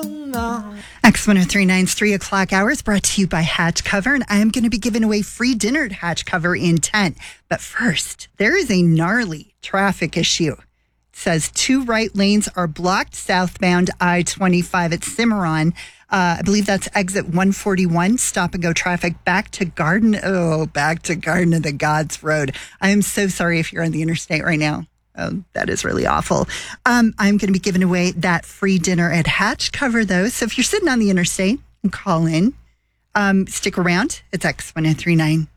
X1039's 3 o'clock hour is brought to you by Hatch Cover, and I am going to be giving away free dinner at Hatch Cover in 10. But first, there is a gnarly traffic issue. It says 2 right lanes are blocked southbound I-25 at Cimarron. I believe that's exit 141. Stop and go traffic back to Garden of the Gods Road. I am so sorry if you're on the interstate right now. Oh, that is really awful. I'm going to be giving away that free dinner at Hatch Cover, though. So if you're sitting on the interstate, call in. Stick around. It's X1039.